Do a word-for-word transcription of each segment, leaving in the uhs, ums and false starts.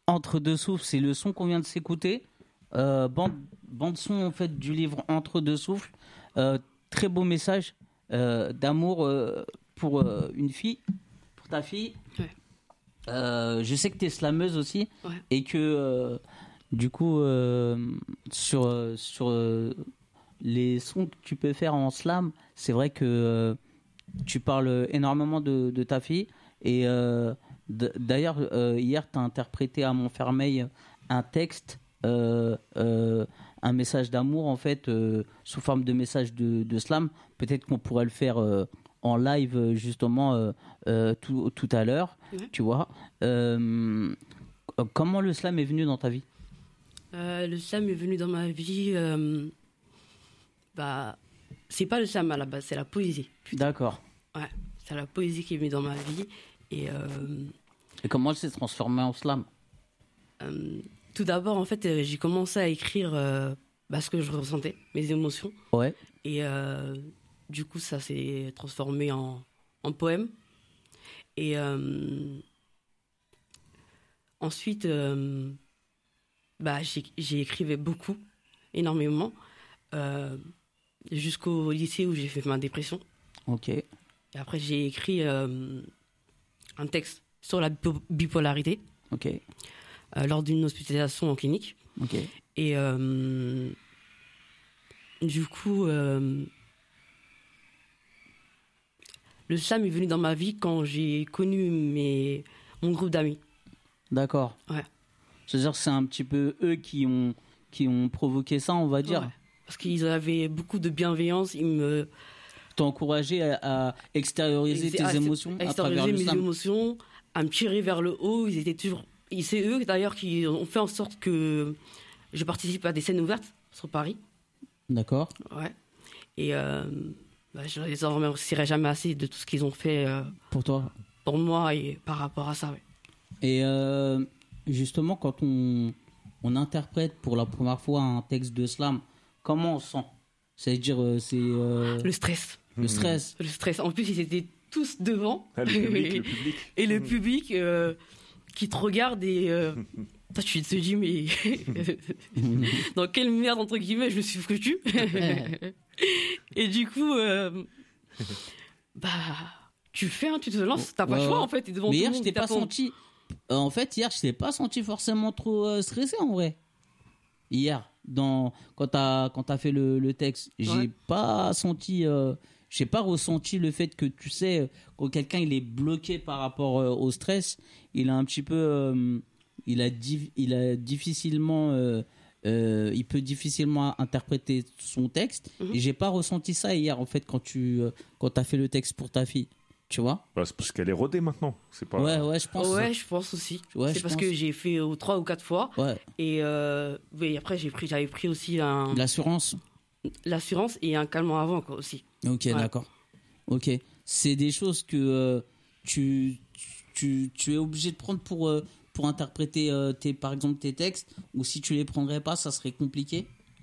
Entre deux souffles, c'est le son qu'on vient de s'écouter. Euh, bande, bande son en fait du livre Entre deux souffles. Euh, très beau message euh, d'amour euh, pour euh, une fille, pour ta fille. Ouais. Euh, je sais que tu es slameuse aussi Ouais. et que euh, du coup euh, sur euh, sur euh, les sons que tu peux faire en slam, c'est vrai que euh, tu parles énormément de, de ta fille et euh, d- d'ailleurs euh, hier tu as interprété à Montfermeil un texte euh, euh, un message d'amour en fait euh, sous forme de message de, de slam. Peut-être qu'on pourrait le faire euh, en live justement euh, euh, tout, tout à l'heure. Ouais. Tu vois euh, comment le slam est venu dans ta vie? Euh, le slam est venu dans ma vie. Euh, bah, c'est pas le slam à la base, c'est la poésie. D'accord. Ouais, c'est la poésie qui est venue dans ma vie. Et, euh, et comment elle s'est transformée en slam? euh, tout d'abord, en fait, euh, j'ai commencé à écrire euh, bah, ce que je ressentais, mes émotions. Ouais. Et euh, du coup, ça s'est transformé en, en poème. Et euh, ensuite, euh, bah, j'ai, j'ai écrivé beaucoup, énormément, euh, jusqu'au lycée où j'ai fait ma dépression. Ok. Et après, j'ai écrit euh, un texte sur la bi- bipolarité Ok. euh, lors d'une hospitalisation en clinique. Ok. Et euh, du coup, euh, le slam est venu dans ma vie quand j'ai connu mes, mon groupe d'amis. D'accord. Ouais. C'est-à-dire que c'est un petit peu eux qui ont, qui ont provoqué ça, on va dire. Ouais. Parce qu'ils avaient beaucoup de bienveillance. Ils me T'ont encouragé à, à extérioriser tes à émotions à travers extérioriser le mes slam. émotions, à me tirer vers le haut. Ils étaient toujours. Et c'est eux d'ailleurs qui ont fait en sorte que je participe à des scènes ouvertes sur Paris. D'accord. Ouais. Et euh, bah, je les en remercierai jamais assez de tout ce qu'ils ont fait euh, Pour toi. pour moi et par rapport à ça. Ouais. Et euh, justement, quand on, on interprète pour la première fois un texte de slam, comment on sent? C'est-à-dire, euh, c'est euh, Le stress. le stress. Le stress. En plus, ils étaient tous devant. Ah, le public, le public. Et le public euh, qui te regarde et euh, toi, tu te dis, mais dans quelle merde, entre guillemets, je me suis foutu. Et du coup, euh, bah, tu le fais, hein, tu te lances, t'as pas Ouais, le choix ouais. en fait. T'es devant Mais tout hier, le je monde, t'ai pas t'attends. senti. Euh, en fait, hier, je t'ai pas senti forcément trop euh, stressé en vrai. Hier, dans quand t'as quand t'as fait le, le texte, j'ai Ouais. pas senti, euh, j'ai pas ressenti le fait que tu sais euh, quand quelqu'un il est bloqué par rapport euh, au stress, il a un petit peu, euh, il a div- il a difficilement, euh, euh, il peut difficilement interpréter son texte. Mhm. Et j'ai pas ressenti ça hier en fait quand tu euh, quand t'as fait le texte pour ta fille, tu vois. Bah, c'est parce qu'elle est rodée maintenant. C'est pas... Ouais, ouais, je pense. Ouais, je pense aussi. Ouais, c'est je parce pense. que j'ai fait euh, trois ou quatre fois. Ouais, Et euh, oui, après, j'ai pris, j'avais pris aussi un, l'assurance. l'assurance et un calmant avant quoi, aussi. Ok, Ouais. d'accord. Ok, c'est des choses que euh, tu, tu, tu es obligé de prendre pour, euh, pour interpréter euh, tes, par exemple tes textes, ou si tu les prendrais pas, ça serait compliqué.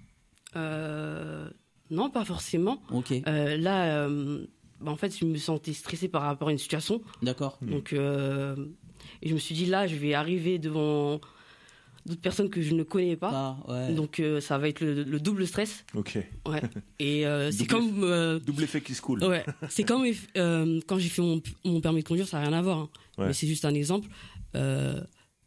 Euh, non, pas forcément. Ok, Euh, là, euh, bah, en fait, je me sentais stressée par rapport à une situation. d'accord. Donc, euh, et je me suis dit, là, je vais arriver devant d'autres personnes que je ne connais pas. Ah, ouais. Donc, euh, ça va être le, le double stress. Ok. Ouais. Et euh, c'est Double- comme. euh, Double effet qui se coule. ouais. C'est comme euh, quand j'ai fait mon, mon permis de conduire, ça n'a rien à voir. hein. Ouais. Mais c'est juste un exemple. Euh,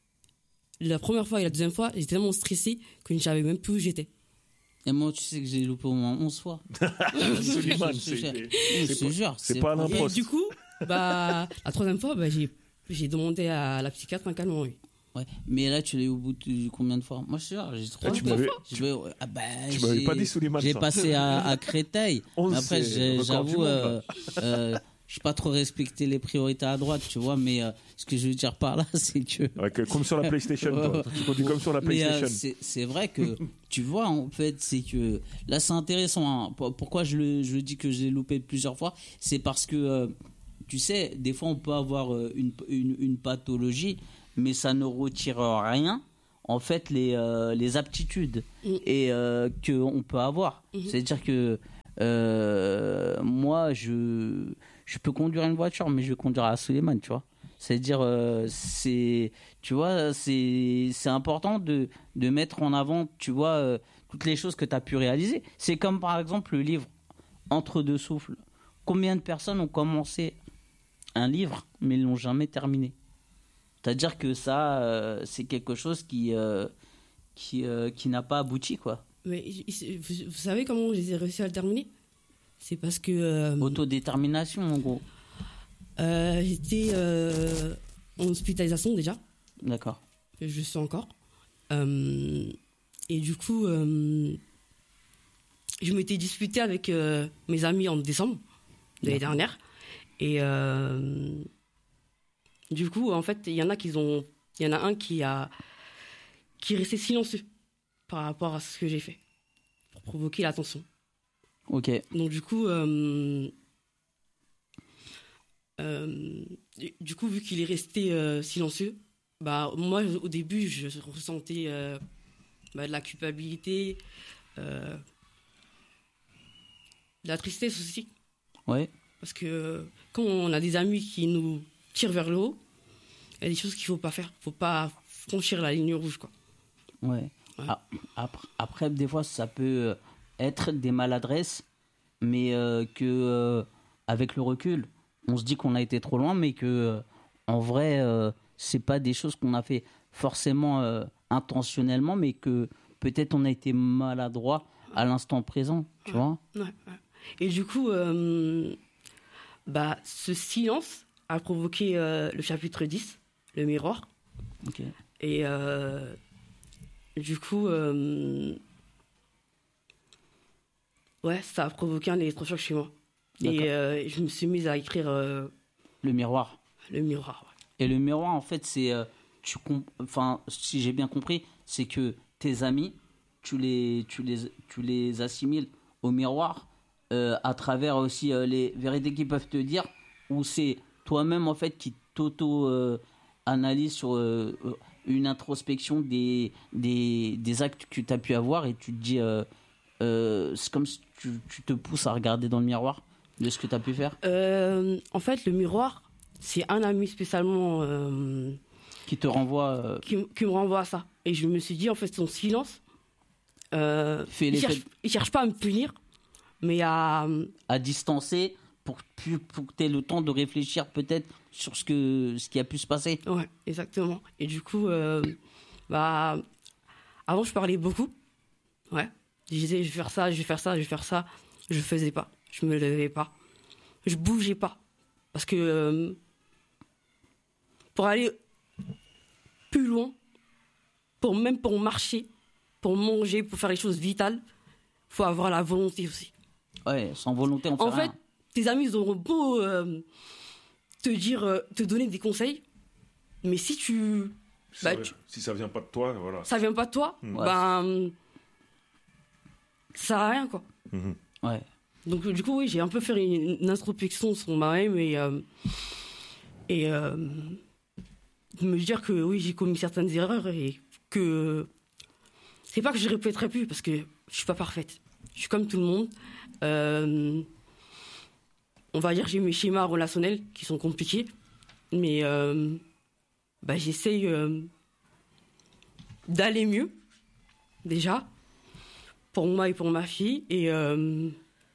la première fois et la deuxième fois, j'étais tellement stressée que je ne savais même plus où j'étais. Et moi, tu sais que j'ai loupé au moins onze fois. Suleiman, Je te c'est- jure. c'est- Je te jure, c'est pas un Et improst. du coup, bah, la troisième fois, bah, j'ai, j'ai demandé à la psychiatre un calmant. Oui. Ouais. Mais là, tu l'as eu au bout de combien de fois? Moi, je suis sûr, j'ai trois Ah, tu fois. m'avais- Je vais- ah bah, Tu m'avais j'ai- pas dit, Suleiman, J'ai ça. passé à, à Créteil. onze, Mais après, c'est j'ai- le record du j'avoue, monde, euh, là. euh, je suis pas trop respecté les priorités à droite, tu vois. Mais euh, ce que je veux dire par là, c'est que. Ouais, que- comme sur la PlayStation, Ouais, toi. ouais. Tu conduis comme sur la Mais, euh, PlayStation. c'est c'est vrai que tu vois en fait c'est que là c'est intéressant hein. Pour- pourquoi je le je dis que je l'ai loupé plusieurs fois, c'est parce que euh, tu sais des fois on peut avoir euh, une, une, une pathologie mais ça ne retire rien en fait les, euh, les aptitudes Mm. et euh, qu'on peut avoir. Mhm. C'est à dire que euh, moi je je peux conduire une voiture mais je vais conduire à Suleiman, tu vois. C'est-à-dire, euh, c'est, tu vois, c'est, c'est important de, de mettre en avant, tu vois, euh, toutes les choses que tu as pu réaliser. C'est comme par exemple le livre Entre deux souffles. Combien de personnes ont commencé un livre mais ne l'ont jamais terminé? C'est-à-dire que ça, euh, c'est quelque chose qui, euh, qui, euh, qui n'a pas abouti, quoi. Mais il- vous, vous savez comment j'ai réussi à le terminer? C'est parce que euh, Autodétermination, en gros. euh, j'étais euh, en hospitalisation déjà. D'accord. Je suis encore. Euh, et du coup, euh, je m'étais disputé avec euh, mes amis en décembre de l'année dernière. Et euh, du coup, en fait, il y en a qui ont, il y en a un qui a, qui est resté silencieux par rapport à ce que j'ai fait pour provoquer l'attention. Ok. Donc du coup, euh, euh, du coup, vu qu'il est resté euh, silencieux, bah moi au début, je ressentais euh, bah, de la culpabilité, euh, de la tristesse aussi, Ouais. parce que quand on a des amis qui nous tirent vers le haut, il y a des choses qu'il faut pas faire, faut pas franchir la ligne rouge, quoi. Ouais. Ouais. Ah, après, après, des fois, ça peut euh, être des maladresses, mais euh, que euh, avec le recul, on se dit qu'on a été trop loin, mais que euh, en vrai, euh, c'est pas des choses qu'on a fait forcément euh, intentionnellement, mais que peut-être on a été maladroit à l'instant présent, tu Ouais. vois. Ouais, ouais. Et du coup, euh, bah, ce silence a provoqué euh, le chapitre dix, le miroir. Ok. Et euh, du coup, euh, ouais, ça a provoqué un électrochoc chez moi. D'accord. Et euh, je me suis mise à écrire euh, Le miroir. le miroir. Ouais. Et le miroir, en fait, c'est, euh, tu comp- enfin, si j'ai bien compris, c'est que tes amis, tu les, tu les, tu les assimiles au miroir euh, à travers aussi euh, les vérités qu'ils peuvent te dire, ou c'est toi-même en fait qui t'auto-analyse sur euh, euh, une introspection des, des, des actes que tu as pu avoir et tu te dis, euh, euh, c'est comme si tu, tu te pousses à regarder dans le miroir de ce que tu as pu faire, Euh, en fait, le miroir, c'est un ami spécialement euh, qui te renvoie, euh, qui, m- qui me renvoie à ça. Et je me suis dit, en fait, son silence, euh, Fait il, l'effet cherche, il cherche pas à me punir, mais à, à distancer pour, pu- pour que tu aies le temps de réfléchir peut-être sur ce, que, ce qui a pu se passer. ouais, exactement. Et du coup, euh, bah, avant, je parlais beaucoup. Ouais. Je disais, je vais faire ça, je vais faire ça, je vais faire ça. Je faisais pas. Je me levais pas. Je bougeais pas. Parce que euh, pour aller plus loin, pour même pour marcher, pour manger, pour faire les choses vitales, faut avoir la volonté aussi. Ouais, sans volonté, on fait En fait, rien. tes amis, ils auront beau euh, te dire, euh, te donner des conseils, mais si tu, Si ça, bah, vient- tu- si ça vient pas de toi, voilà. ça vient pas de toi, Mm. ben, ça sert à rien, quoi. Mhm. Ouais. Donc euh, du coup, oui, j'ai un peu fait une, une introspection sur moi-même et, euh, et euh, me dire que oui, j'ai commis certaines erreurs et que c'est pas que je répéterai plus parce que je suis pas parfaite. Je suis comme tout le monde. Euh, on va dire j'ai mes schémas relationnels qui sont compliqués, mais euh, bah, j'essaye euh, d'aller mieux déjà pour moi et pour ma fille et euh,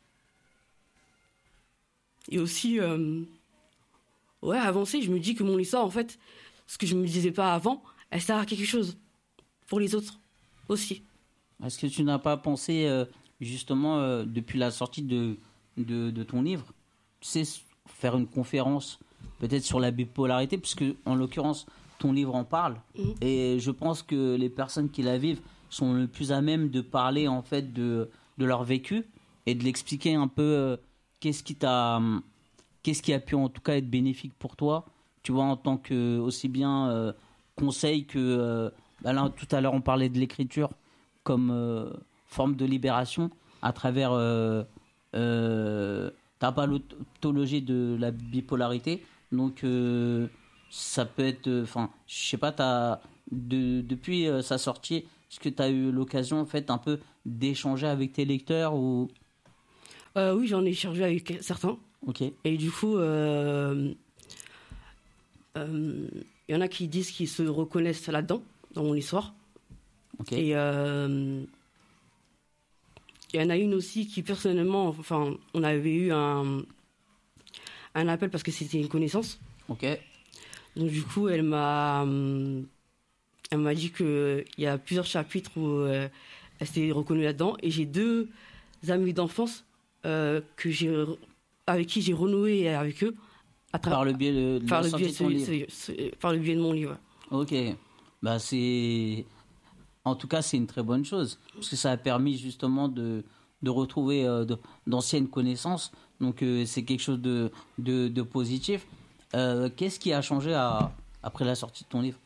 et aussi euh, ouais avancer. Je me dis que mon histoire en fait, ce que je me disais pas avant, elle sert à quelque chose pour les autres aussi. Est-ce que tu n'as pas pensé, euh, justement, euh, depuis la sortie de, de, de ton livre, tu sais, s- faire une conférence peut-être sur la bipolarité, puisque en l'occurrence, ton livre en parle, Mhm. et je pense que les personnes qui la vivent sont le plus à même de parler en fait de, de leur vécu et de l'expliquer un peu euh, qu'est-ce qui t'a, hum, qu'est-ce qui a pu en tout cas être bénéfique pour toi, tu vois, en tant que aussi bien euh, conseil que, euh, bah là, tout à l'heure on parlait de l'écriture comme euh, forme de libération à travers euh, euh, ta pathologie de la bipolarité. Donc euh, ça peut être, enfin, je sais pas, t'as, de, depuis euh, sa sortie, est-ce que tu as eu l'occasion en fait un peu d'échanger avec tes lecteurs ou... Euh, oui, j'en ai échangé avec certains Ok, et du coup, euh, Euh, Il y en a qui disent qu'ils se reconnaissent là-dedans, dans mon histoire. Ok. Et euh, il y en a une aussi qui, personnellement, enfin, on avait eu un, un appel parce que c'était une connaissance. Ok. Donc, du coup, elle m'a, elle m'a dit qu'il y a plusieurs chapitres où euh, elle s'est reconnue là-dedans. Et j'ai deux amis d'enfance euh, que j'ai, avec qui j'ai renoué avec eux. À tra- Par le biais de, de par la le sortie biais de ton de- livre. c'est- c'est- par le biais de mon livre. Ok. Bah c'est, en tout cas c'est une très bonne chose parce que ça a permis justement de de retrouver euh, de- d'anciennes connaissances. Donc euh, c'est quelque chose de de, de positif. Euh, qu'est-ce qui a changé à- après la sortie de ton livre?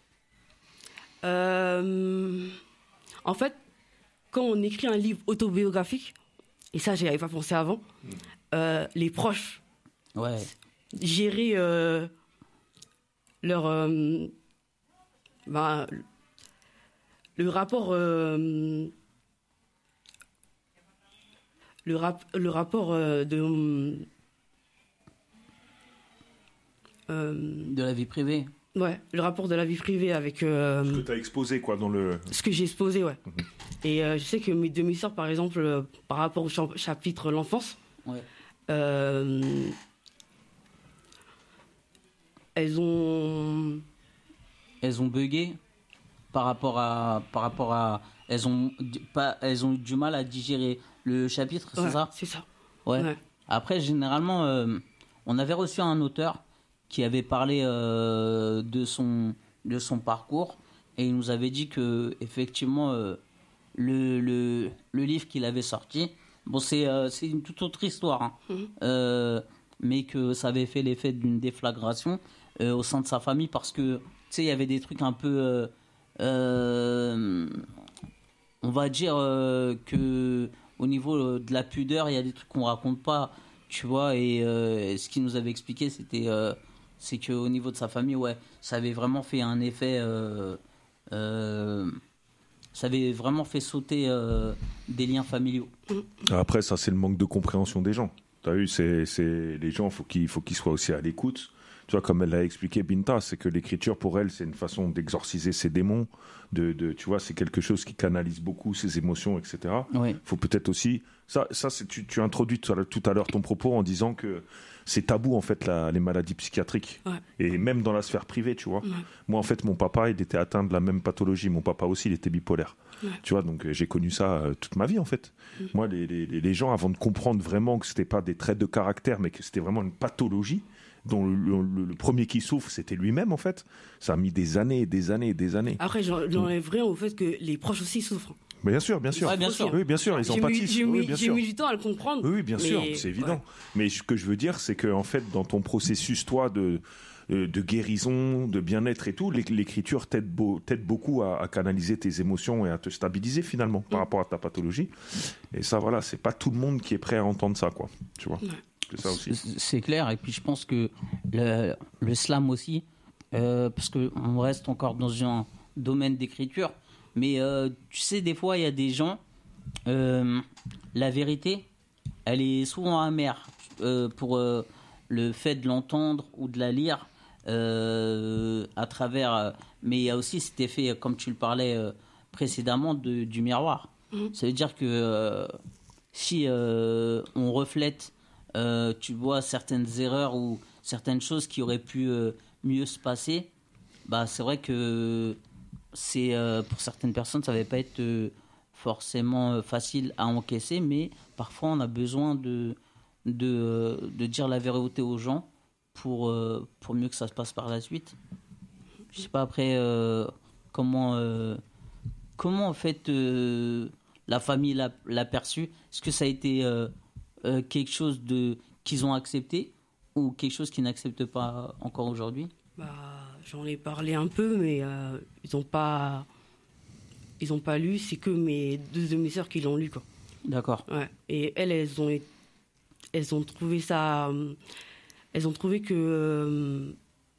Euh, en fait, quand on écrit un livre autobiographique, et ça, j'y avais pas pensé avant, euh, les proches, Ouais. gérer euh, leur. euh, ben, le rapport. euh, le, rap- le rapport euh, de. euh, De la vie privée. ouais, le rapport de la vie privée avec. euh, Ce que tu as exposé, quoi, dans le. ce que j'ai exposé, ouais. Et euh, je sais que mes demi-sœurs, par exemple, euh, par rapport au cha- chapitre l'enfance, Ouais. euh, elles ont... Elles ont bugué par rapport à par rapport à elles ont du- pas elles ont eu du mal à digérer le chapitre, c'est ouais, ça? c'est ça. Ouais. Ouais. Après, généralement, euh, on avait reçu un auteur qui avait parlé euh, de son de son parcours et il nous avait dit que effectivement euh, le, le le livre qu'il avait sorti, bon c'est euh, c'est une toute autre histoire, hein. Mhm. Euh, mais que ça avait fait l'effet d'une déflagration euh, au sein de sa famille parce que tu sais il y avait des trucs un peu euh, euh, on va dire euh, que au niveau euh, de la pudeur, il y a des trucs qu'on raconte pas, tu vois. Et euh, ce qu'il nous avait expliqué, c'était, euh, c'est que au niveau de sa famille, ouais, ça avait vraiment fait un effet, euh, euh, ça avait vraiment fait sauter euh, des liens familiaux. Après, ça, c'est le manque de compréhension des gens. Tu as vu, c'est, c'est... les gens, faut qu'il faut qu'ils soient aussi à l'écoute. Tu vois, comme elle l'a expliqué, Binta, c'est que l'écriture, pour elle, c'est une façon d'exorciser ses démons. De, de, tu vois, c'est quelque chose qui canalise beaucoup ses émotions, et cetera. Il Ouais. faut peut-être aussi... Ça, ça c'est, tu, tu introduis tout à l'heure- tout à l'heure ton propos en disant que c'est tabou, en fait, la, les maladies psychiatriques. Ouais. Et même dans la sphère privée, tu vois. Ouais. Moi, en fait, mon papa, il était atteint de la même pathologie. Mon papa aussi, il était bipolaire. Ouais. Tu vois, donc euh, j'ai connu ça euh, toute ma vie, en fait. Moi, les, les, les gens, avant de comprendre vraiment que c'était pas des traits de caractère, mais que c'était vraiment une pathologie, dont le, le- le premier qui souffre, c'était lui-même, en fait. Ça a mis des années et des années et des années. Après, j'en- j'enlève rien au fait que les proches aussi souffrent. Mais bien sûr, bien sûr. Ouais, bien sûr. Oui, bien sûr, ils J'ai mis, empathisent. j'ai Oui, mis- bien j'ai sûr. mis du temps à le comprendre. Oui, oui, bien mais- sûr, c'est évident. ouais. Mais ce que je veux dire, c'est que en fait, dans ton processus, toi, de, de de guérison, de bien-être et tout, l'éc- l'écriture t'aide, beau- t'aide beaucoup à, à canaliser tes émotions et à te stabiliser finalement par Mm. rapport à ta pathologie. Et ça, voilà, c'est pas tout le monde qui est prêt à entendre ça, quoi. Tu vois, Ouais. c'est ça aussi. C'est- C'est clair. Et puis je pense que le, le slam aussi, euh, parce qu'on reste encore dans un domaine d'écriture, mais euh, tu sais, des fois, il y a des gens, euh, la vérité, elle est souvent amère euh, pour euh, le fait de l'entendre ou de la lire euh, à travers. euh, mais il y a aussi cet effet, comme tu le parlais euh, précédemment, de- du miroir. Mhm. Ça veut dire que euh, si euh, on reflète, euh, tu vois, certaines erreurs ou certaines choses qui auraient pu euh, mieux se passer, bah, c'est vrai que c'est euh, pour certaines personnes, ça ne va pas être euh, forcément euh, facile à encaisser, mais parfois on a besoin de, de, euh, de dire la vérité aux gens pour, euh, pour mieux que ça se passe par la suite. Je sais pas après euh, comment, euh, comment en fait euh, la famille l'a, l'a perçu. Est-ce que ça a été euh, euh, quelque chose de, qu'ils ont accepté ou quelque chose qu'ils n'acceptent pas encore aujourd'hui? Bah, j'en ai parlé un peu, mais euh, ils n'ont pas, ils ont pas lu. C'est que mes deux de mes sœurs qui l'ont lu, quoi. D'accord. Ouais. Et elles, elles ont, elles ont trouvé ça. euh, Elles ont trouvé que euh,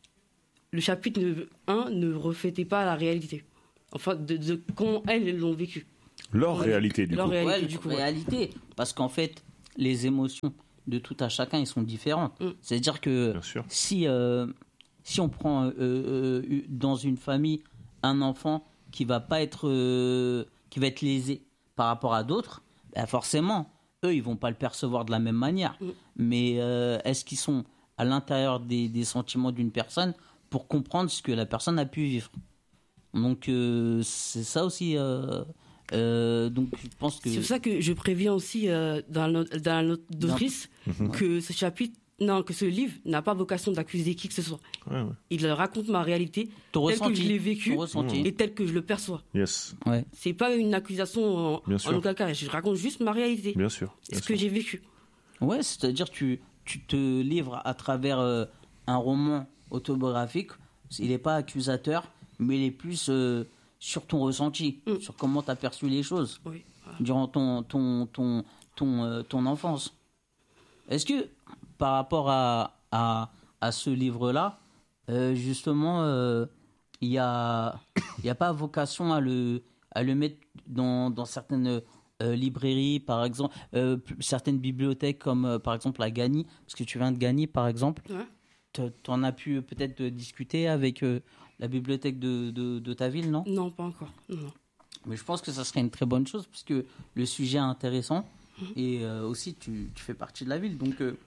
le chapitre un ne reflétait pas la réalité. Enfin, de, de comment elles l'ont vécu. Leur Ouais. réalité, du Leur coup. réalité, Ouais, du coup, la ouais. réalité. Parce qu'en fait, les émotions de tout à chacun, ils sont différentes. Mm. C'est-à-dire que Bien sûr. si, euh, si on prend euh, euh, dans une famille un enfant qui va pas être euh, qui va être lésé par rapport à d'autres, bah forcément, eux, ils vont pas le percevoir de la même manière. Mm. Mais euh, est-ce qu'ils sont à l'intérieur des, des sentiments d'une personne pour comprendre ce que la personne a pu vivre? Donc euh, c'est ça aussi. Euh, euh, donc je pense que c'est pour ça que je préviens aussi euh, dans la dans la note d'autrice non. que ce chapitre, non, que ce livre n'a pas vocation d'accuser qui que ce soit. Ouais, ouais. Il raconte ma réalité ton telle ressenti. que je l'ai vécue mmh. et telle que je le perçois. Yes. Ouais. C'est pas une accusation en, en aucun cas. Je raconte juste ma réalité. Bien sûr. Bien ce sûr. que j'ai vécu. Ouais, c'est-à-dire tu tu te livres à travers euh, un roman autobiographique. Il n'est pas accusateur, mais il est plus euh, sur ton ressenti, mm. sur comment tu as perçu les choses oui, voilà. durant ton, ton, ton, ton, euh, ton enfance. Est-ce que, par rapport à, à, à ce livre-là, euh, justement, il n'y a, y a pas vocation à le, à le mettre dans, dans certaines euh, librairies, par exemple, euh, certaines bibliothèques comme, euh, par exemple, la Gagny, parce que tu viens de Gagny, par exemple. Ouais. Tu en as pu peut-être discuter avec euh, la bibliothèque de, de, de ta ville, non? Non, pas encore. Non. Mais je pense que ça serait une très bonne chose, puisque le sujet est intéressant, mmh. et euh, aussi tu, tu fais partie de la ville, donc euh,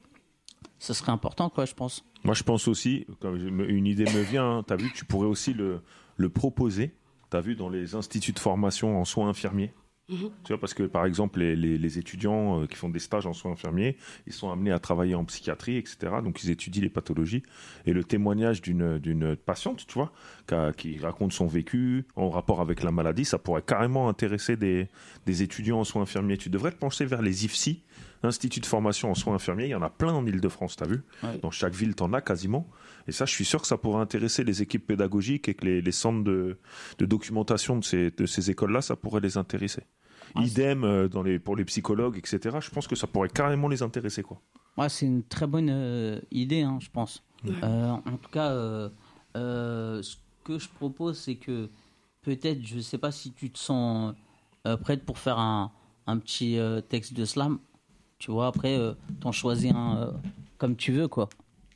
ça serait important, quoi, je pense. Moi, je pense aussi, quand une idée me vient, hein, tu as vu, tu pourrais aussi le, le proposer, tu as vu, dans les instituts de formation en soins infirmiers. Mmh. Tu vois, parce que par exemple, les, les, les étudiants euh, qui font des stages en soins infirmiers, ils sont amenés à travailler en psychiatrie, et cetera. Donc, ils étudient les pathologies. Et le témoignage d'une, d'une patiente, tu vois, qui, a, qui raconte son vécu en rapport avec la maladie, ça pourrait carrément intéresser des, des étudiants en soins infirmiers. Tu devrais te pencher vers les I F S I, Institut de formation en soins infirmiers. Il y en a plein en Ile-de-France, tu as vu? Ouais. Dans chaque ville, tu en as quasiment. Et ça, je suis sûr que ça pourrait intéresser les équipes pédagogiques et que les, les centres de, de documentation de ces, de ces écoles-là, ça pourrait les intéresser. Ah, idem euh, dans les, pour les psychologues, et cetera. Je pense que ça pourrait carrément les intéresser, quoi. Ouais, c'est une très bonne euh, idée, hein, je pense. Ouais. Euh, en tout cas, euh, euh, ce que je propose, c'est que peut-être, je ne sais pas si tu te sens euh, prête pour faire un, un petit euh, texte de slam. Tu vois, après, euh, t'en choisis un euh, comme tu veux, quoi.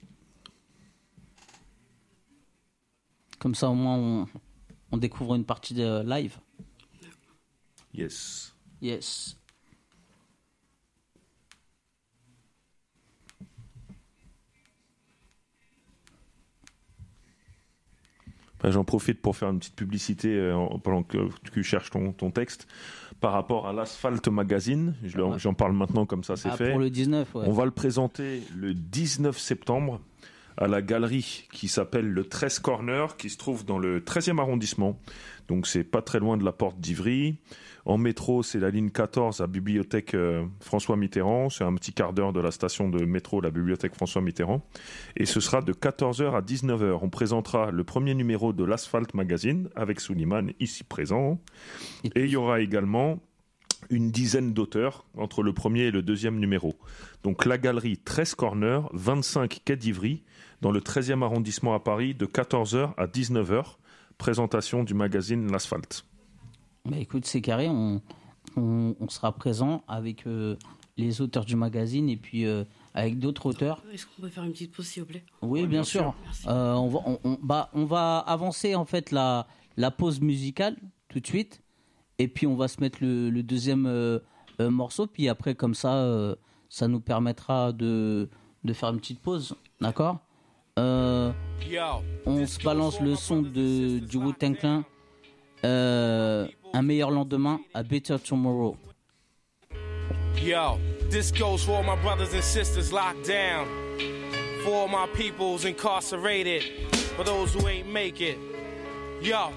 Comme ça, au moins, on, on découvre une partie de live. Yes. Yes. Ben, j'en profite pour faire une petite publicité euh, pendant que tu cherches ton, ton texte par rapport à l'Asphalt Magazine. Je, ouais. J'en parle maintenant, comme ça c'est ah, fait. Pour le dix-neuf, ouais. On va le présenter le dix-neuf septembre à la galerie qui s'appelle le treize Corner, qui se trouve dans le treizième arrondissement. Donc c'est pas très loin de la porte d'Ivry. En métro, c'est la ligne quatorze à Bibliothèque euh, François Mitterrand. C'est un petit quart d'heure de la station de métro, la Bibliothèque François Mitterrand. Et ce sera de quatorze heures à dix-neuf heures. On présentera le premier numéro de l'Asphalt Magazine avec Souliman ici présent. Et il y aura également une dizaine d'auteurs entre le premier et le deuxième numéro. Donc la galerie treize Corner, vingt-cinq quai d'Ivry, dans le treizième arrondissement à Paris, de quatorze heures à dix-neuf heures. Présentation du magazine L'Asphalt. Bah écoute, c'est carré, on, on, on sera présent avec euh, les auteurs du magazine et puis euh, avec d'autres auteurs. Est-ce qu'on peut faire une petite pause, s'il vous plaît? Oui, ouais, bien, bien sûr. sûr. Euh, on, va, on, on, bah, on va avancer en fait la, la pause musicale tout de suite et puis on va se mettre le, le deuxième euh, euh, morceau. Puis après, comme ça, euh, ça nous permettra de, de faire une petite pause. D'accord? euh, On se balance le son de, du Wu-Tang Clan. Euh, un meilleur lendemain, A Better Tomorrow. Yo, this goes for all my brothers and sisters locked down, for all my peoples incarcerated, for those who ain't make it. Yo,